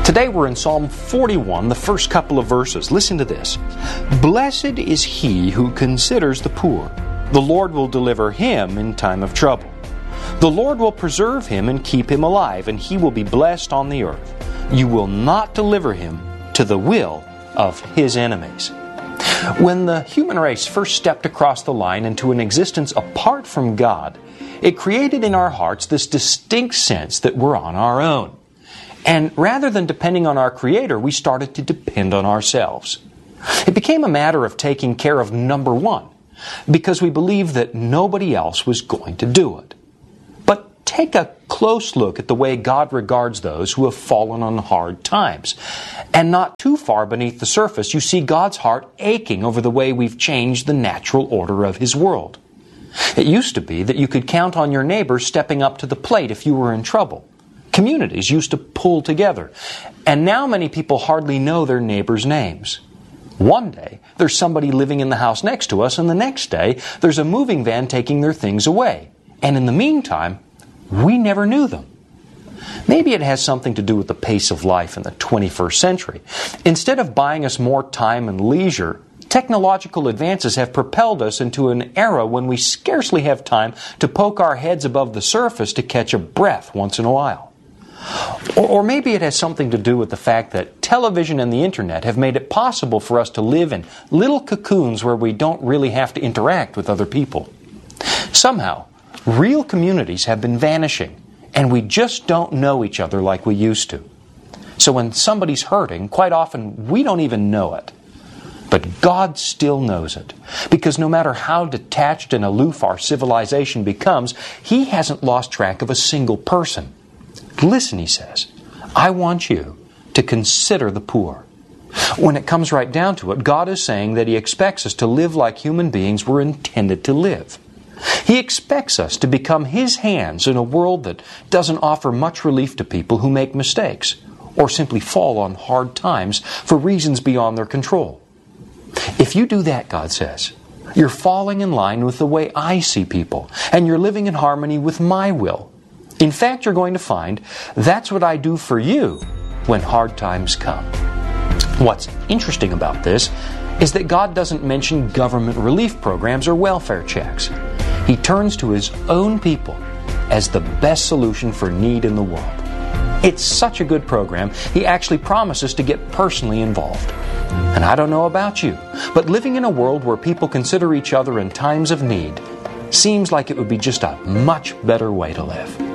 Today we're in Psalm 41, the first couple of verses. Listen to this. Blessed is he who considers the poor. The Lord will deliver him in time of trouble. The Lord will preserve him and keep him alive, and he will be blessed on the earth. You will not deliver him to the will of his enemies. When the human race first stepped across the line into an existence apart from God, it created in our hearts this distinct sense that we're on our own. And rather than depending on our Creator, we started to depend on ourselves. It became a matter of taking care of number one, because we believed that nobody else was going to do it. But take a close look at the way God regards those who have fallen on hard times. And not too far beneath the surface, you see God's heart aching over the way we've changed the natural order of His world. It used to be that you could count on your neighbor stepping up to the plate if you were in trouble. Communities used to pull together. And now many people hardly know their neighbors' names. One day, there's somebody living in the house next to us, and the next day, there's a moving van taking their things away. And in the meantime, we never knew them. Maybe it has something to do with the pace of life in the 21st century. Instead of buying us more time and leisure, technological advances have propelled us into an era when we scarcely have time to poke our heads above the surface to catch a breath once in a while. Or maybe it has something to do with the fact that television and the internet have made it possible for us to live in little cocoons where we don't really have to interact with other people. Somehow, real communities have been vanishing, and we just don't know each other like we used to. So when somebody's hurting, quite often we don't even know it. But God still knows it, because no matter how detached and aloof our civilization becomes, He hasn't lost track of a single person. Listen, He says, I want you to consider the poor. When it comes right down to it, God is saying that He expects us to live like human beings were intended to live. He expects us to become His hands in a world that doesn't offer much relief to people who make mistakes or simply fall on hard times for reasons beyond their control. If you do that, God says, you're falling in line with the way I see people, and you're living in harmony with my will. In fact, you're going to find that's what I do for you when hard times come. What's interesting about this is that God doesn't mention government relief programs or welfare checks. He turns to His own people as the best solution for need in the world. It's such a good program, He actually promises to get personally involved. And I don't know about you, but living in a world where people consider each other in times of need seems like it would be just a much better way to live.